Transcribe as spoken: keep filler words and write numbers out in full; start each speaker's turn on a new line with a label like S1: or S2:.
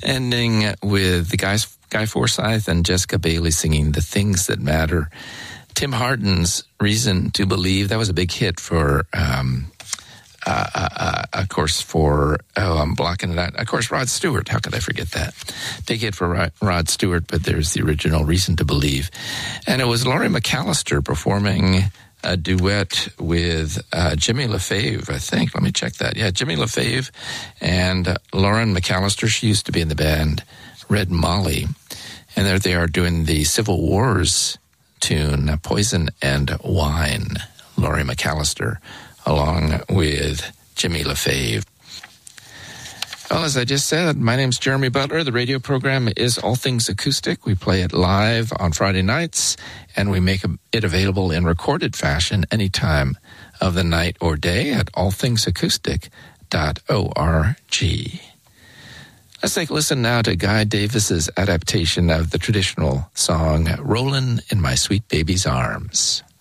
S1: ending with the guys, Guy Forsyth and Jessica Bailey singing The Things That Matter. Tim Hardin's Reason to Believe, that was a big hit for, um, uh, uh, uh, of course, for, oh, I'm blocking it out. Of course, Rod Stewart. How could I forget that? Big hit for Rod, Rod Stewart, but there's the original Reason to Believe. And it was Laurie McAllister performing a duet with uh, Jimmy LaFave, I think. Let me check that. Yeah, Jimmy LaFave and uh, Lauren McAllister. She used to be in the band Red Molly. And there they are doing the Civil Wars tune, Poison and Wine. Laurie McAllister, along with Jimmy LaFave. Well, as I just said, my name's Jeremy Butler. The radio program is All Things Acoustic. We play it live on Friday nights, and we make it available in recorded fashion any time of the night or day at all things acoustic dot org. Let's take a listen now to Guy Davis's adaptation of the traditional song, Rollin' in My Sweet Baby's Arms.